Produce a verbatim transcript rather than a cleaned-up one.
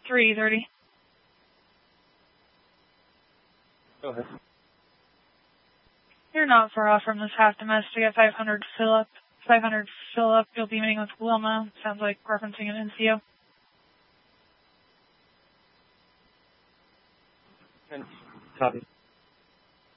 three thirty. Go ahead. You're not far off from this half domestic at five hundred Philip. five hundred Philip, you'll be meeting with Wilma. Sounds like referencing an N C O. And copy.